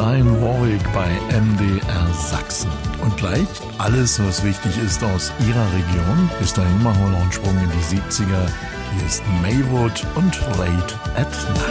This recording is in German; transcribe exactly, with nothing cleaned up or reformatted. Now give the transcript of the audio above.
Diane Warwick bei M D R Sachsen. Und gleich alles, was wichtig ist aus ihrer Region. Bis dahin machen wir noch einen Sprung in die siebziger. Hier ist Maywood und Late at Night.